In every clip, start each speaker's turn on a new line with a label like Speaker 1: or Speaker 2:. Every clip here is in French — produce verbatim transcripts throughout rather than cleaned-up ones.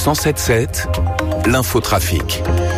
Speaker 1: cent sept sept, l'infotrafic.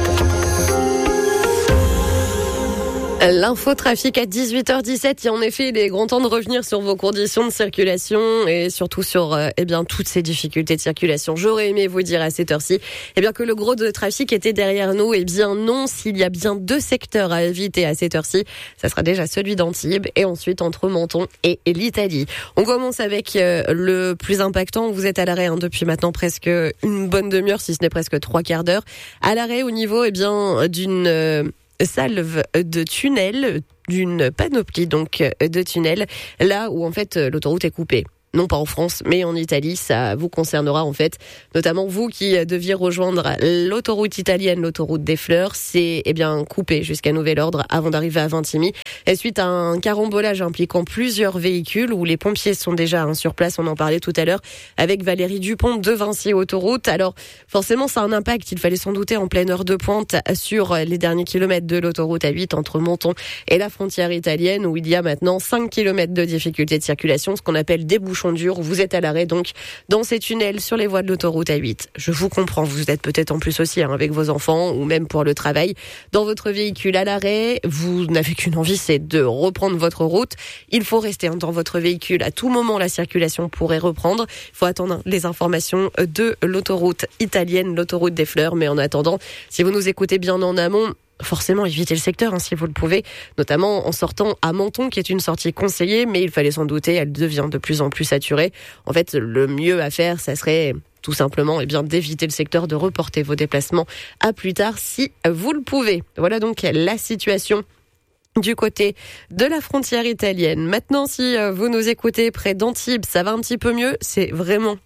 Speaker 2: L'infotrafic à dix-huit heures dix-sept. Et en effet, il est grand temps de revenir sur vos conditions de circulation et surtout sur euh, eh bien toutes ces difficultés de circulation. J'aurais aimé vous dire à cette heure-ci eh bien que le gros de trafic était derrière nous. Eh bien non, s'il y a bien deux secteurs à éviter à cette heure-ci, ça sera déjà celui d'Antibes et ensuite entre Menton et l'Italie. On commence avec euh, le plus impactant. Vous êtes à l'arrêt hein, depuis maintenant presque une bonne demi-heure, si ce n'est presque trois quarts d'heure. À l'arrêt au niveau eh bien d'une euh, salve de tunnel, d'une panoplie donc de tunnels, là où en fait l'autoroute est coupée. Non pas en France, mais en Italie, ça vous concernera en fait, notamment vous qui deviez rejoindre l'autoroute italienne, l'autoroute des Fleurs, c'est eh bien coupé jusqu'à nouvel ordre avant d'arriver à Vintimille. Et suite à un carambolage impliquant plusieurs véhicules où les pompiers sont déjà hein, sur place, on en parlait tout à l'heure avec Valérie Dupont de Vinci Autoroute. Alors forcément, ça a un impact, il fallait s'en douter en pleine heure de pointe sur les derniers kilomètres de l'autoroute A huit entre Menton et la frontière italienne où il y a maintenant cinq kilomètres de difficultés de circulation, ce qu'on appelle des bouchons dur, vous êtes à l'arrêt donc dans ces tunnels sur les voies de l'autoroute A huit. Je vous comprends, vous êtes peut-être en plus aussi hein, avec vos enfants ou même pour le travail dans votre véhicule à l'arrêt, vous n'avez qu'une envie, c'est de reprendre votre route. Il faut rester hein, dans votre véhicule à tout moment, la circulation pourrait reprendre. Il faut attendre les informations de l'autoroute italienne, l'autoroute des Fleurs, mais en attendant, si vous nous écoutez bien en amont, forcément évitez le secteur hein, si vous le pouvez, notamment en sortant à Menton qui est une sortie conseillée, mais il fallait s'en douter, elle devient de plus en plus saturée. En fait, le mieux à faire, ça serait tout simplement eh bien, d'éviter le secteur, de reporter vos déplacements à plus tard si vous le pouvez. Voilà donc la situation du côté de la frontière italienne. Maintenant, si vous nous écoutez près d'Antibes, ça va un petit peu mieux, c'est vraiment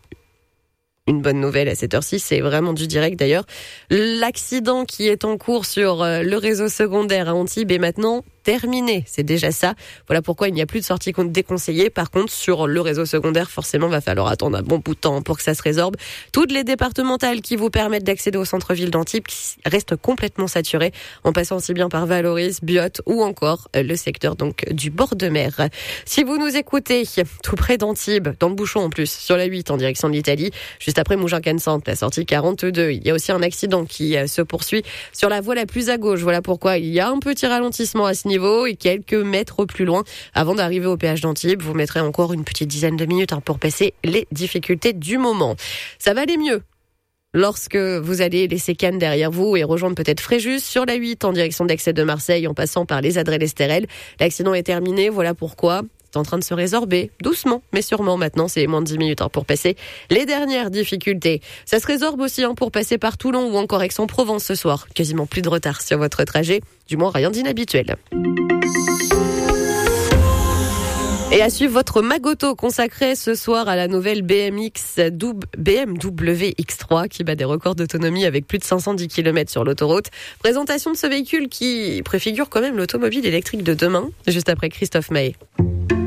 Speaker 2: une bonne nouvelle à cette heure-ci, c'est vraiment du direct d'ailleurs. L'accident qui est en cours sur le réseau secondaire à Antibes est maintenant terminé, c'est déjà ça. Voilà pourquoi il n'y a plus de sortie déconseillée. Par contre, sur le réseau secondaire, forcément, va falloir attendre un bon bout de temps pour que ça se résorbe. Toutes les départementales qui vous permettent d'accéder au centre-ville d'Antibes restent complètement saturées, en passant aussi bien par Valoris, Biot ou encore le secteur donc du bord de mer. Si vous nous écoutez tout près d'Antibes, dans le bouchon en plus, sur la huit en direction de l'Italie, juste après Mougins-Cannes-Centre, la sortie quarante-deux, il y a aussi un accident qui se poursuit sur la voie la plus à gauche. Voilà pourquoi il y a un petit ralentissement à ce niveau et quelques mètres plus loin avant d'arriver au péage d'Antibes. Vous mettrez encore une petite dizaine de minutes hein, pour passer les difficultés du moment. Ça va aller mieux lorsque vous allez laisser Cannes derrière vous et rejoindre peut-être Fréjus sur la huit en direction d'Aix et de Marseille en passant par les Adrets et l'Estérel. L'accident est terminé, voilà pourquoi c'est en train de se résorber, doucement, mais sûrement maintenant, c'est moins de dix minutes hein, pour passer les dernières difficultés. Ça se résorbe aussi hein, pour passer par Toulon ou encore Aix-en-Provence ce soir. Quasiment plus de retard sur votre trajet, du moins rien d'inhabituel. Et à suivre votre Magoto consacré ce soir à la nouvelle B M X B M W X trois qui bat des records d'autonomie avec plus de cinq cent dix kilomètres sur l'autoroute. Présentation de ce véhicule qui préfigure quand même l'automobile électrique de demain, juste après Christophe Maé.